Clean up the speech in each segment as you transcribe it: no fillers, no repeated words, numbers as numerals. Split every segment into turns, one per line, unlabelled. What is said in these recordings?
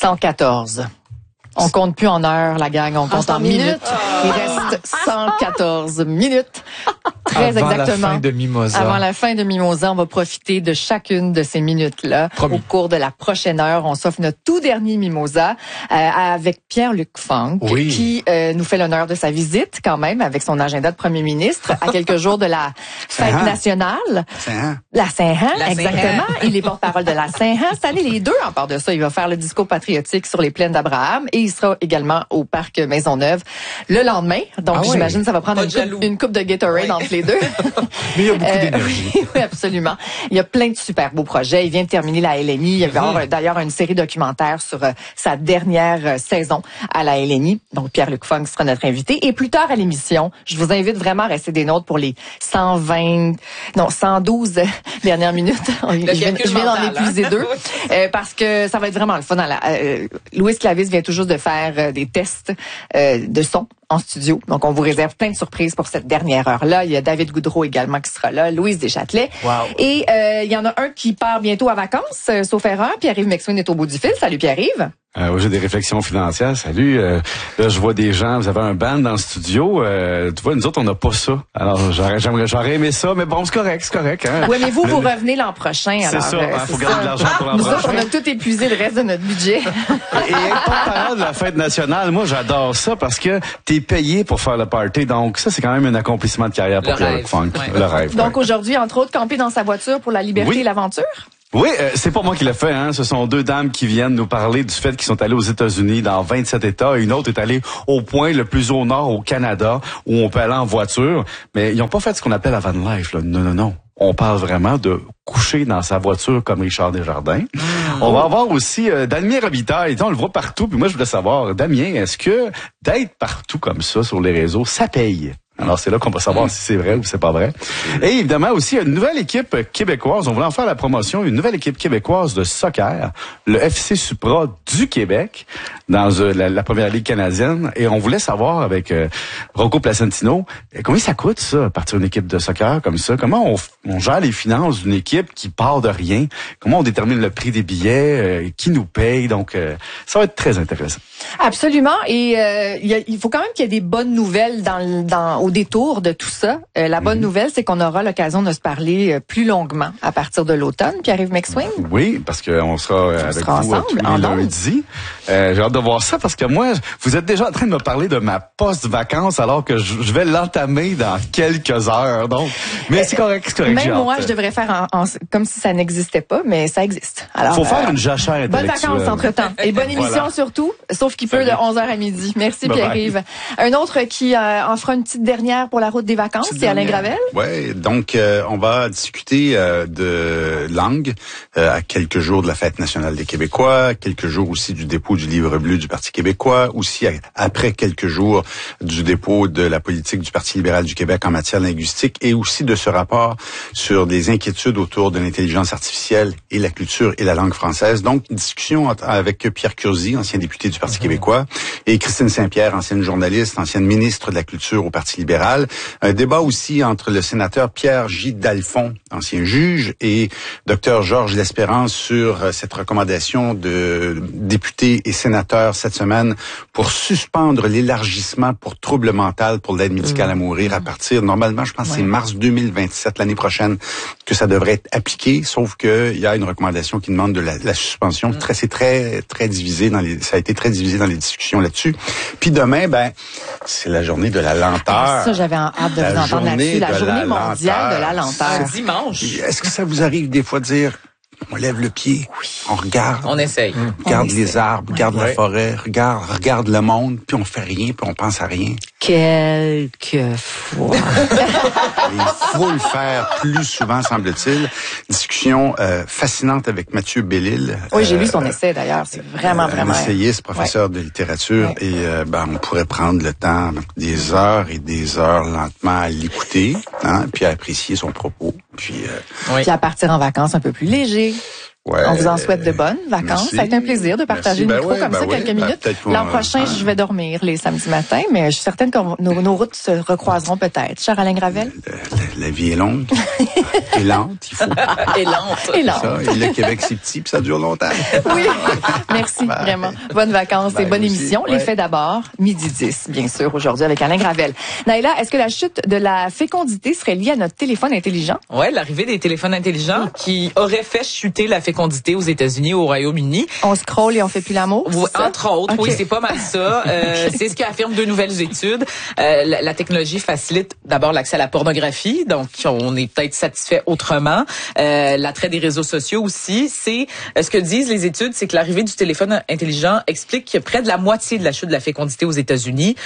114. On compte plus en heures, la gang, on compte en minutes. Il reste 114 minutes. Très
avant
exactement.
La fin de Mimosa.
Avant la fin de Mimosa, on va profiter de chacune de ces minutes-là.
Promis.
Au cours de la prochaine heure, on s'offre notre tout dernier Mimosa avec Pierre-Luc Funk, qui nous fait l'honneur de sa visite quand même avec son agenda de premier ministre à quelques jours de la fête nationale. La Saint-Han, exactement. Il est porte-parole de la Saint-Han. Cette année, les deux, en part de ça, il va faire le discours patriotique sur les plaines d'Abraham et il sera également au parc Maisonneuve le lendemain. Donc, j'imagine que ça va prendre une coupe de Gatorade entre les deux.
Mais il y a beaucoup d'énergie.
Oui, absolument. Il y a plein de super beaux projets. Il vient de terminer la LNI. Il y avait d'ailleurs une série documentaire sur sa dernière saison à la LNI. Donc, Pierre-Luc Funk sera notre invité. Et plus tard à l'émission, je vous invite vraiment à rester des nôtres pour les 112 dernières minutes. Je viens d'en épuiser deux. Parce que ça va être vraiment le fun. Louis Clavis vient tout juste de faire des tests de son en studio. Donc, on vous réserve plein de surprises pour cette dernière heure-là. Il y a David Goudreau également qui sera là, Louise Deschâtelet. Wow. Et il y en a un qui part bientôt à vacances, sauf erreur. Pierre-Yves McSween est au bout du fil. Salut Pierre-Yves.
J'ai des réflexions financières. Salut. Là, je vois des gens. Vous avez un band dans le studio. Tu vois, nous autres, on n'a pas ça. Alors, j'aurais aimé ça, mais bon, c'est correct. Hein?
Oui, mais vous revenez l'an prochain.
C'est ça. Faut garder de l'argent pour l'an prochain.
Nous autres, on a tout épuisé le reste de notre budget.
Et parlant de la fête nationale, moi, j'adore ça parce que t'es payé pour faire le party. Donc, ça, c'est quand même un accomplissement de carrière pour Pierre-Luc Funk. Ouais. Le rêve.
Donc, aujourd'hui, entre autres, camper dans sa voiture pour la liberté et l'aventure.
Oui, c'est pas moi qui l'ai fait. Hein. Ce sont deux dames qui viennent nous parler du fait qu'ils sont allés aux États-Unis dans 27 États. Et une autre est allée au point le plus au nord, au Canada, où on peut aller en voiture. Mais ils n'ont pas fait ce qu'on appelle la van life. Là. Non. On parle vraiment de coucher dans sa voiture comme Richard Desjardins. On va avoir aussi Damien Robitaille. On le voit partout. Puis moi, je voulais savoir, Damien, est-ce que d'être partout comme ça sur les réseaux, ça paye? Alors, c'est là qu'on va savoir si c'est vrai ou c'est pas vrai. Et évidemment, aussi, une nouvelle équipe québécoise. On voulait en faire la promotion. Une nouvelle équipe québécoise de soccer. Le FC Supra du Québec dans la première ligue canadienne. Et on voulait savoir avec Rocco Placentino, combien ça coûte, ça, partir d'une équipe de soccer comme ça? Comment on gère les finances d'une équipe qui part de rien? Comment on détermine le prix des billets? Qui nous paye? Donc, ça va être très intéressant.
Absolument. Et il faut quand même qu'il y ait des bonnes nouvelles au détour de tout ça. La bonne nouvelle, c'est qu'on aura l'occasion de se parler plus longuement à partir de l'automne. Pierre-Yves McSween.
Oui, parce qu'on sera avec vous ensemble, tous les lundis. J'ai hâte de voir ça parce que moi, vous êtes déjà en train de me parler de ma post-vacances alors que je vais l'entamer dans quelques heures. Donc, mais c'est correct.
Même moi, je devrais faire comme si ça n'existait pas, mais ça existe. Alors,
faut faire une jachère intellectuelle.
Bonnes vacances entre-temps. Et bonne émission surtout, sauf qu'il peut de 11h à midi. Merci Pierre-Yves. Un autre qui en fera une petite dernière pour la route des vacances, c'est Alain Gravel.
Oui, donc on va discuter de langue à quelques jours de la Fête nationale des Québécois, quelques jours aussi du dépôt du livre bleu du Parti québécois, aussi après quelques jours du dépôt de la politique du Parti libéral du Québec en matière linguistique et aussi de ce rapport sur des inquiétudes autour de l'intelligence artificielle et la culture et la langue française. Donc, une discussion avec Pierre Curzi, ancien député du Parti québécois, et Christine Saint-Pierre, ancienne journaliste, ancienne ministre de la Culture au Parti libéral. Un débat aussi entre le sénateur Pierre J. Dalphon, ancien juge, et Dr Georges Lespérance sur cette recommandation de députés et sénateurs cette semaine pour suspendre l'élargissement pour trouble mental pour l'aide médicale à mourir à partir, normalement, je pense que c'est mars 2027, l'année prochaine, que ça devrait être appliqué, sauf que il y a une recommandation qui demande de la suspension. C'est très divisé ça a été très divisé dans les discussions là-dessus. Puis demain, c'est la journée de la lenteur.
Ça, j'avais hâte de vous entendre là-dessus. La journée mondiale de la lenteur.
Dimanche.
Est-ce que ça vous arrive des fois de dire, on lève le pied, on regarde.
On essaye.
Regarde les arbres, regarde la forêt, regarde le monde, puis on fait rien, puis on pense à rien.
Quelquefois.
Il faut le faire plus souvent, semble-t-il. Discussion fascinante avec Mathieu Bellil.
Oui, j'ai lu son essai d'ailleurs. C'est vraiment.
Un essayiste, professeur de littérature. Et on pourrait prendre le temps, des heures et des heures lentement à l'écouter, puis à apprécier son propos. Puis
à partir en vacances un peu plus léger.
Ouais,
on vous en souhaite de bonnes vacances.
Merci.
Ça a été un plaisir de partager le micro comme ça quelques minutes. L'an prochain, je vais dormir les samedis matins, mais je suis certaine que nos routes se recroiseront peut-être. Cher Alain Gravel?
La vie est longue. Et lente, il faut.
Et lente. Et lente.
Ça, et le Québec, c'est petit, puis ça dure longtemps.
Oui. Merci, vraiment. Bonnes vacances et bonne émission. Ouais. Les faits d'abord, 12h10, bien sûr, aujourd'hui avec Alain Gravel. Naïla, est-ce que la chute de la fécondité serait liée à notre téléphone intelligent?
Ouais, l'arrivée des téléphones intelligents qui aurait fait chuter la fécondité aux États-Unis, au Royaume-Uni.
On scrolle et on fait plus l'amour?
Entre autres, oui, c'est pas mal ça. C'est ce qu'affirment deux nouvelles études. La technologie facilite d'abord l'accès à la pornographie, donc on est peut-être satisfait autrement. L'attrait des réseaux sociaux aussi, c'est ce que disent les études, c'est que l'arrivée du téléphone intelligent explique que près de la moitié de la chute de la fécondité aux États-Unis.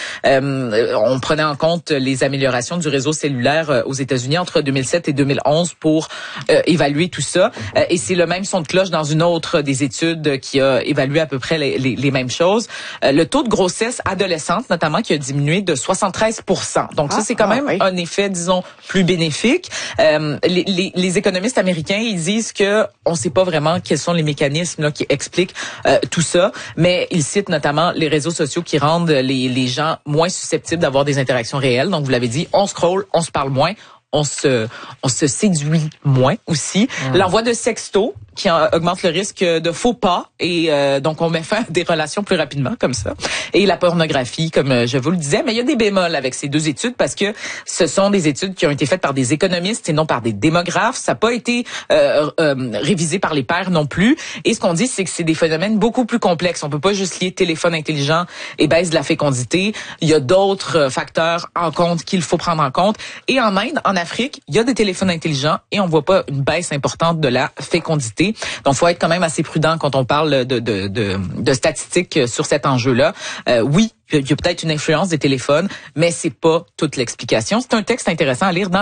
On prenait en compte les améliorations du réseau cellulaire aux États-Unis entre 2007 et 2011 pour évaluer tout ça. Et c'est le même son de cloche dans une autre des études qui a évalué à peu près les mêmes choses. Le taux de grossesse adolescente, notamment, qui a diminué de 73%. Donc ça, c'est quand même un effet, disons, plus bénéfique. Les économistes américains, ils disent que on sait pas vraiment quels sont les mécanismes là, qui expliquent tout ça, mais ils citent notamment les réseaux sociaux qui rendent les gens moins susceptibles d'avoir des interactions réelles. Donc, vous l'avez dit, on scrolle, on se parle moins. On se séduit moins aussi. L'envoi de sextos qui augmente le risque de faux pas et donc on met fin à des relations plus rapidement comme ça. Et la pornographie, comme je vous le disais, mais il y a des bémols avec ces deux études parce que ce sont des études qui ont été faites par des économistes et non par des démographes. Ça n'a pas été révisé par les pairs non plus. Et ce qu'on dit, c'est que c'est des phénomènes beaucoup plus complexes. On peut pas juste lier téléphone intelligent et baisse de la fécondité. Il y a d'autres facteurs en compte qu'il faut prendre en compte. Et en Inde, en Afrique, il y a des téléphones intelligents et on voit pas une baisse importante de la fécondité. Donc, faut être quand même assez prudent quand on parle de statistiques sur cet enjeu-là. Oui, il y a peut-être une influence des téléphones, mais c'est pas toute l'explication. C'est un texte intéressant à lire dans